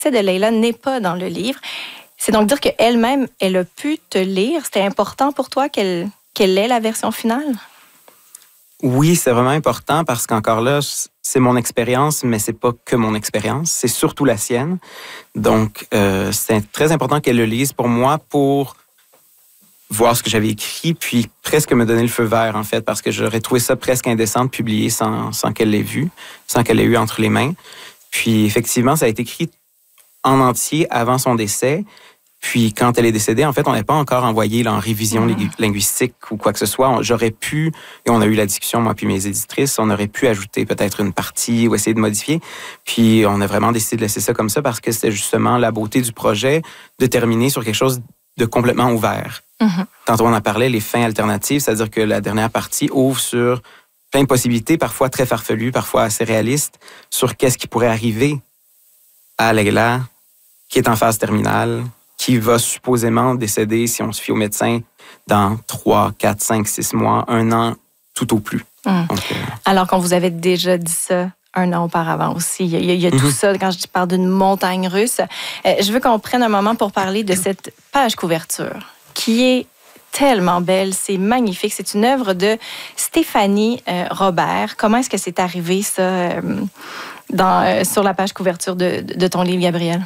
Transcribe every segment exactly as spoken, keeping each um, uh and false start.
de Leila n'est pas dans le livre. C'est donc dire qu'elle-même, elle a pu te lire. C'était important pour toi qu'elle, qu'elle ait la version finale? Oui, c'est vraiment important parce qu'encore là, c'est mon expérience, mais c'est pas que mon expérience, c'est surtout la sienne. Donc, euh, c'est très important qu'elle le lise pour moi pour voir ce que j'avais écrit, puis presque me donner le feu vert, en fait, parce que j'aurais trouvé ça presque indécent de publier sans, sans qu'elle l'ait vu, sans qu'elle l'ait eu entre les mains. Puis, effectivement, ça a été écrit en entier avant son décès. Puis, quand elle est décédée, en fait, on n'avait pas encore envoyé là, en révision mmh. linguistique ou quoi que ce soit. J'aurais pu, et on a eu la discussion, moi puis mes éditrices, on aurait pu ajouter peut-être une partie ou essayer de modifier. Puis, on a vraiment décidé de laisser ça comme ça parce que c'était justement la beauté du projet de terminer sur quelque chose de complètement ouvert. Mmh. Tantôt, on en parlait, les fins alternatives, c'est-à-dire que la dernière partie ouvre sur plein de possibilités, parfois très farfelues, parfois assez réalistes, sur qu'est-ce qui pourrait arriver à Leila, qui est en phase terminale, qui va supposément décéder, si on se fie au médecin, dans trois, quatre, cinq, six mois, un an, tout au plus. Mmh. Donc, euh... Alors qu'on vous avait déjà dit ça un an auparavant aussi. Il y a, il y a, il y a mmh. tout ça, quand je parle d'une montagne russe. Euh, je veux qu'on prenne un moment pour parler de cette page couverture, qui est tellement belle, c'est magnifique. C'est une œuvre de Stéphanie euh, Robert. Comment est-ce que c'est arrivé, ça, euh, dans, euh, sur la page couverture de, de ton livre, Gabriel?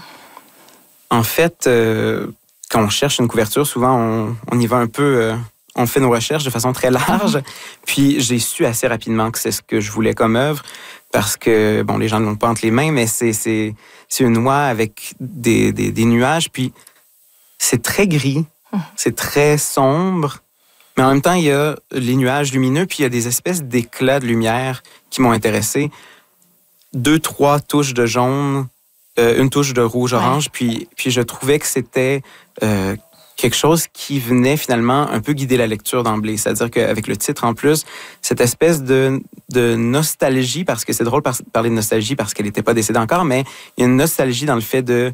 En fait, euh, quand on cherche une couverture, souvent, on, on y va un peu... Euh, on fait nos recherches de façon très large. Puis, j'ai su assez rapidement que c'est ce que je voulais comme œuvre parce que, bon, les gens ne l'ont pas entre les mains, mais c'est, c'est, c'est une oie avec des, des, des nuages. Puis, c'est très gris, c'est très sombre. Mais en même temps, il y a les nuages lumineux, puis il y a des espèces d'éclats de lumière qui m'ont intéressé. Deux, trois touches de jaune... Euh, une touche de rouge-orange, ouais. puis, puis je trouvais que c'était euh, quelque chose qui venait finalement un peu guider la lecture d'emblée. C'est-à-dire qu'avec le titre en plus, cette espèce de, de nostalgie, parce que c'est drôle de parler de nostalgie parce qu'elle n'était pas décédée encore, mais il y a une nostalgie dans le fait de,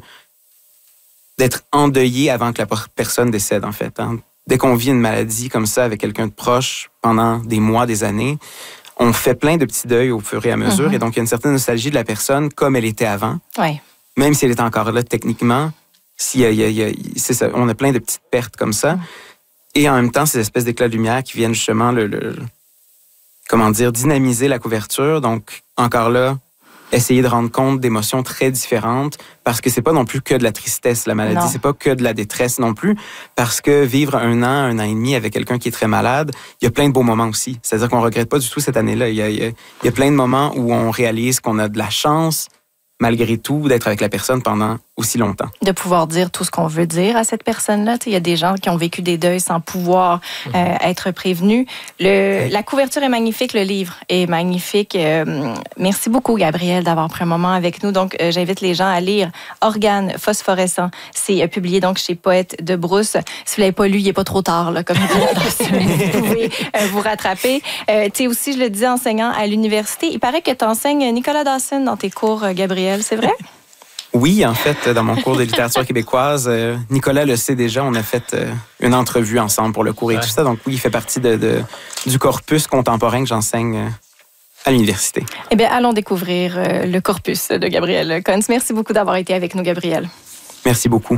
d'être endeuillé avant que la personne décède, en fait. Hein. Dès qu'on vit une maladie comme ça avec quelqu'un de proche pendant des mois, des années, on fait plein de petits deuils au fur et à mesure, mm-hmm. et donc il y a une certaine nostalgie de la personne comme elle était avant. Ouais. Même si elle est encore là, techniquement, s'il y a, il y a, il y a, c'est ça, on a plein de petites pertes comme ça. Et en même temps, ces espèces d'éclats de lumière qui viennent justement, le, le, comment dire, dynamiser la couverture. Donc, encore là, essayer de rendre compte d'émotions très différentes parce que c'est pas non plus que de la tristesse, la maladie. Non. C'est pas que de la détresse non plus parce que vivre un an, un an et demi avec quelqu'un qui est très malade, il y a plein de beaux moments aussi. C'est-à-dire qu'on regrette pas du tout cette année-là. Il y a, il y a, il y a plein de moments où on réalise qu'on a de la chance malgré tout, d'être avec la personne pendant aussi longtemps. De pouvoir dire tout ce qu'on veut dire à cette personne-là. Il y a des gens qui ont vécu des deuils sans pouvoir mm-hmm. euh, être prévenus. Le, la couverture est magnifique, le livre est magnifique. Euh, merci beaucoup, Gabriel, d'avoir pris un moment avec nous. Donc, euh, j'invite les gens à lire Organes phosphorescents. C'est euh, publié donc chez Poète de Brousse. Si vous ne l'avez pas lu, il n'est pas trop tard, là, comme vous pouvez euh, vous rattraper. Euh, tu es aussi, je le disais, enseignant à l'université. Il paraît que tu enseignes Nicolas Dawson dans tes cours, euh, Gabriel. C'est vrai? Oui, en fait, dans mon cours de littérature québécoise, euh, Nicolas le sait déjà, on a fait euh, une entrevue ensemble pour le cours et ouais. tout ça. Donc oui, il fait partie de, de, du corpus contemporain que j'enseigne euh, à l'université. Eh bien, allons découvrir euh, le corpus de Gabriel Kunz. Merci beaucoup d'avoir été avec nous, Gabriel. Merci beaucoup.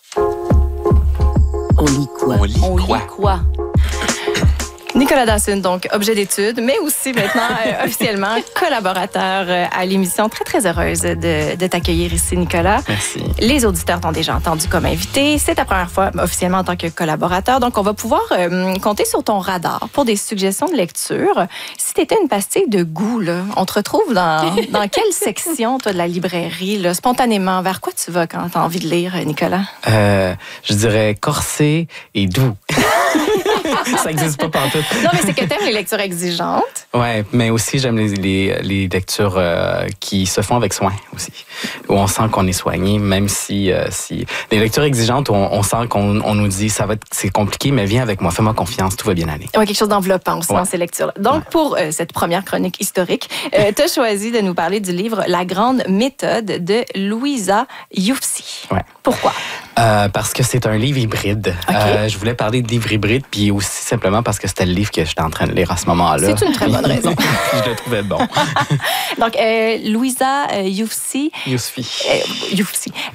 On lit quoi? On lit quoi? On lit quoi? Nicolas Dawson, donc objet d'étude, mais aussi maintenant euh, officiellement collaborateur euh, à l'émission. Très, très heureuse de, de t'accueillir ici, Nicolas. Merci. Les auditeurs t'ont déjà entendu comme invité. C'est ta première fois officiellement en tant que collaborateur. Donc, on va pouvoir euh, compter sur ton radar pour des suggestions de lecture. Si tu étais une pastille de goût, là, on te retrouve dans, dans quelle section, toi, de la librairie, là, spontanément? Vers quoi tu vas quand tu as envie de lire, Nicolas? Euh, je dirais corsé et doux. Ça n'existe pas partout. Non, mais c'est que t'aimes les lectures exigeantes. Oui, mais aussi j'aime les, les, les lectures euh, qui se font avec soin aussi, où on sent qu'on est soigné, même si... Euh, si... Les lectures exigeantes, où on, on sent qu'on on nous dit ça va être, c'est compliqué, mais viens avec moi, fais-moi confiance, tout va bien aller. Oui, quelque chose d'enveloppant aussi ouais. dans ces lectures-là. Donc, ouais. pour euh, cette première chronique historique, euh, tu as choisi de nous parler du livre La grande méthode de Louisa Youfsi. Ouais. Pourquoi? Euh, parce que c'est un livre hybride. Okay. Euh, je voulais parler de livre hybride, puis aussi simplement parce que c'était le livre que j'étais en train de lire à ce moment-là. C'est une très bonne raison. Je le trouvais bon. Donc, euh, Louisa euh, Youfsi. Yousfi. Euh, Youfsi.